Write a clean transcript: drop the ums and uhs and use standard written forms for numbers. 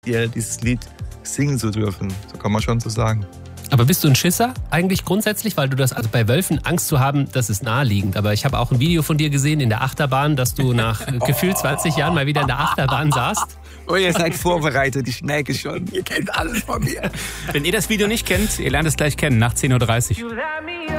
dir dieses Lied singen zu dürfen. So kann man schon so sagen. Aber bist du ein Schisser eigentlich grundsätzlich? Weil du das, also bei Wölfen Angst zu haben, das ist naheliegend. Aber ich habe auch ein Video von dir gesehen in der Achterbahn, dass du nach gefühlt 20 Jahren mal wieder in der Achterbahn saßt. Oh, ihr seid vorbereitet, ich merke schon. Ihr kennt alles von mir. Wenn ihr das Video nicht kennt, ihr lernt es gleich kennen, nach 10:30 Uhr.